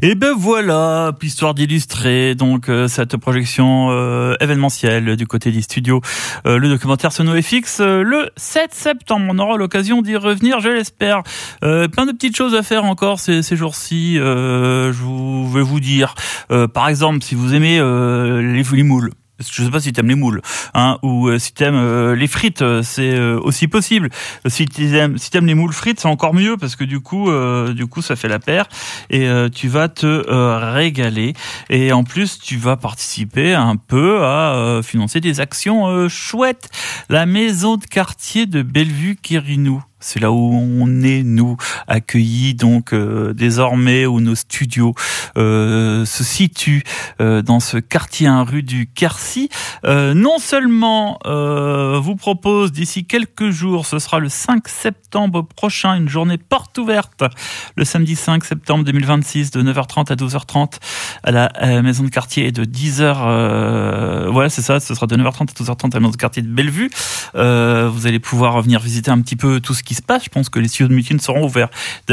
Et ben voilà, histoire d'illustrer donc cette projection événementielle du côté des studios. Le documentaire SonoFX le 7 septembre. On aura l'occasion d'y revenir, je l'espère. Plein de petites choses à faire encore ces jours-ci. Je vais vous dire, par exemple, si vous aimez les moules. Je sais pas si t'aimes les moules, hein, ou si t'aimes les frites, c'est aussi possible. Si t'aimes les moules frites, c'est encore mieux parce que du coup, ça fait la paire et tu vas te régaler. Et en plus, tu vas participer un peu à financer des actions chouettes. La maison de quartier de Bellevue-Quirinou. C'est là où on est, nous, accueillis donc désormais, où nos studios se situent dans ce quartier 1 rue du Quercy. Non seulement vous propose d'ici quelques jours, ce sera le 5 septembre prochain, une journée porte ouverte, le samedi 5 septembre 2026, de 9h30 à 12h30 à la maison de quartier et de 10h... ouais, c'est ça, ce sera de 9h30 à 12h30 à la maison de quartier de Bellevue. Vous allez pouvoir venir visiter un petit peu tout ce qui se passe. Je pense que les studios de Mutine seront ouverts.